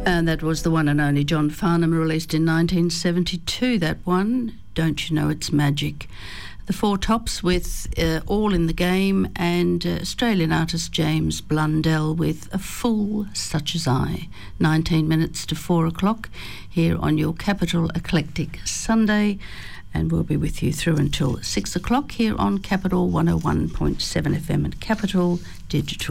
And that was the one and only John Farnham, released in 1972, that one, Don't You Know It's Magic. The Four Tops with All in the Game, and Australian artist James Blundell with A Fool Such As I. 19 minutes to 4 o'clock here on your Capital Eclectic Sunday, and we'll be with you through until 6 o'clock here on Capital 101.7 FM and Capital Digital.